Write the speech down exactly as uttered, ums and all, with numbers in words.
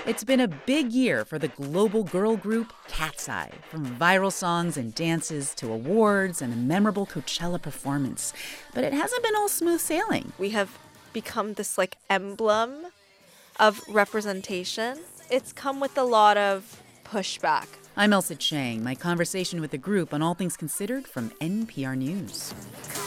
It's been a big year for the global girl group Cat's Eye, from viral songs and dances to awards and a memorable Coachella performance. But it hasn't been all smooth sailing. We have become this like emblem of representation. It's come with a lot of pushback. I'm Elsa Chang. My conversation with the group on All Things Considered from N P R News.